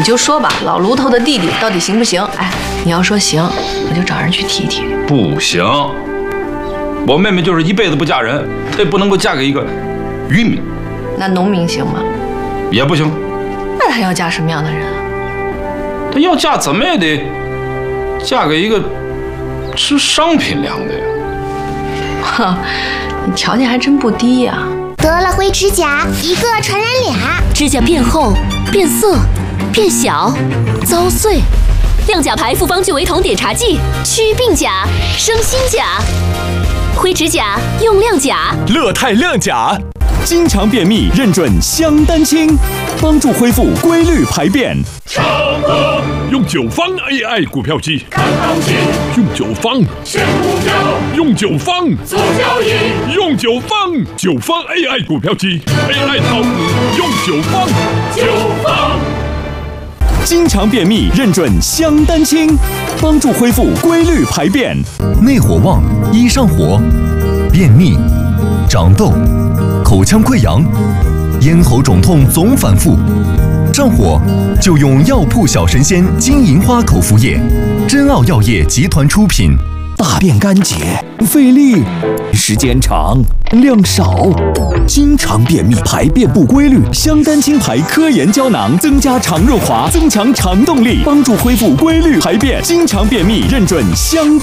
你就说吧，老卢头的弟弟到底行不行？哎，你要说行，我就找人去提提。 不行，我妹妹就是一辈子不嫁人，她也不能够嫁给一个渔民。 那农民行吗？ 也不行。 那她要嫁什么样的人啊？ 她要嫁怎么也得嫁给一个吃商品粮的呀。 哼，你条件还真不低呀。 得了灰指甲，一个传染俩。 指甲变厚、变色、变小、遭碎。亮甲牌复方聚维酮碘茶剂，祛病甲，生新甲。灰指甲用亮甲， 乐泰亮甲，经常便秘认准香丹清，帮助恢复规律排便。 长歌用9方 AI 股票机，看行情；用9方选股票，用9方做交易，用9方9方 AI 股票机 ，AI 炒股用9方9方。 经常便秘认准香丹清，帮助恢复规律排便。 内火旺，易上火，便秘、长痘、口腔溃疡、咽喉肿痛总反复，上火就用药铺小神仙金银花口服液，真奥药业集团出品。 大便干结，费力，时间长，量少，经常便秘，排便不规律。香丹清牌科研胶囊增加肠润滑，增强肠动力，帮助恢复规律排便。经常便秘认准香丹。